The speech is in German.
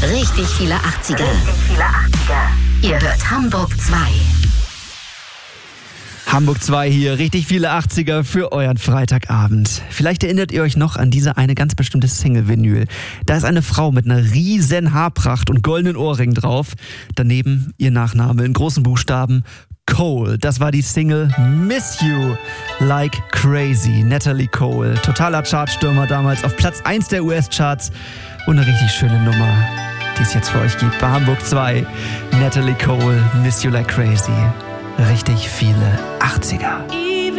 Richtig viele 80er. Ihr hört Hamburg 2. Hamburg 2 hier, richtig viele 80er für euren Freitagabend. Vielleicht erinnert ihr euch noch an diese eine ganz bestimmte Single-Vinyl. Da ist eine Frau mit einer riesen Haarpracht und goldenen Ohrringen drauf. Daneben ihr Nachname in großen Buchstaben Cole. Das war die Single Miss You Like Crazy. Natalie Cole, totaler Chartstürmer damals auf Platz 1 der US-Charts. Und eine richtig schöne Nummer, die es jetzt für euch gibt bei Hamburg 2. Natalie Cole, Miss You Like Crazy. Richtig viele 80er.